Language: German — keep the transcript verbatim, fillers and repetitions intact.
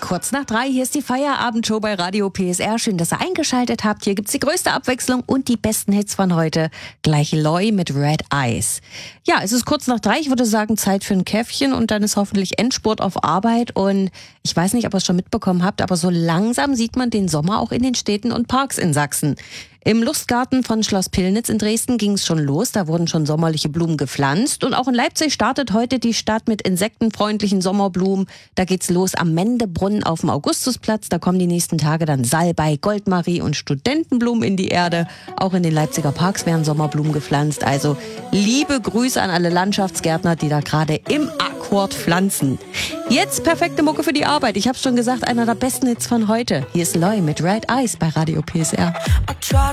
Kurz nach drei, hier ist die Feierabendshow bei Radio P S R. Schön, dass ihr eingeschaltet habt. Hier gibt's die größte Abwechslung und die besten Hits von heute. Gleich Loy mit Red Eyes. Ja, es ist kurz nach drei. Ich würde sagen, Zeit für ein Käffchen und dann ist hoffentlich Endspurt auf Arbeit. Und ich weiß nicht, ob ihr es schon mitbekommen habt, aber so langsam sieht man den Sommer auch in den Städten und Parks in Sachsen. Im Lustgarten von Schloss Pillnitz in Dresden ging es schon los. Da wurden schon sommerliche Blumen gepflanzt. Und auch in Leipzig startet heute die Stadt mit insektenfreundlichen Sommerblumen. Da geht's los am Mendebrunnen auf dem Augustusplatz. Da kommen die nächsten Tage dann Salbei, Goldmarie und Studentenblumen in die Erde. Auch in den Leipziger Parks werden Sommerblumen gepflanzt. Also liebe Grüße an alle Landschaftsgärtner, die da gerade im Akkord pflanzen. Jetzt perfekte Mucke für die Arbeit. Ich habe schon gesagt, einer der besten Hits von heute. Hier ist Loy mit Red Eyes bei Radio P S R.